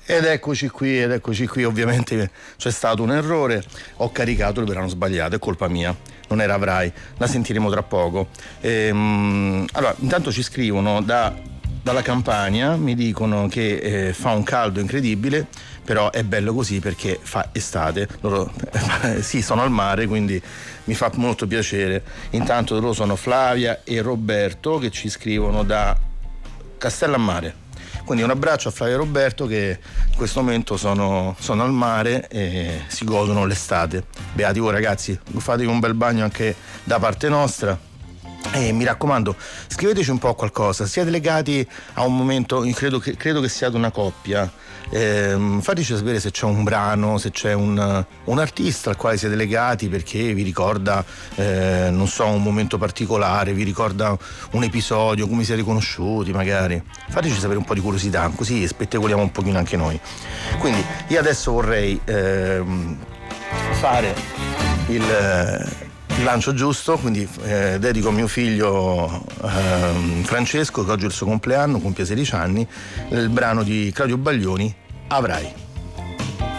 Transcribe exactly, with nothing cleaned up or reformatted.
Ed eccoci qui, ed eccoci qui, ovviamente c'è stato un errore, ho caricato il brano sbagliato, è colpa mia, non era Avrai, la sentiremo tra poco. Ehm, allora, intanto ci scrivono da, dalla Campania, mi dicono che eh, fa un caldo incredibile, però è bello così perché fa estate. Loro eh, sì, sono al mare, quindi mi fa molto piacere. Intanto loro sono Flavia e Roberto che ci scrivono da Castellammare. Quindi un abbraccio a Flavio e Roberto che in questo momento sono, sono al mare e si godono l'estate. Beati voi ragazzi, fatevi un bel bagno anche da parte nostra. E mi raccomando, scriveteci un po' qualcosa, siete legati a un momento, credo che, credo che siate una coppia, eh, fateci sapere se c'è un brano, se c'è un, un artista al quale siete legati perché vi ricorda, eh, non so, un momento particolare, vi ricorda un episodio, come siete conosciuti magari. Fateci sapere un po' di curiosità, così spettacoliamo un pochino anche noi. Quindi io adesso vorrei eh, fare il... il lancio giusto, quindi eh, dedico a mio figlio eh, Francesco, che oggi è il suo compleanno, compie sedici anni, il brano di Claudio Baglioni, Avrai.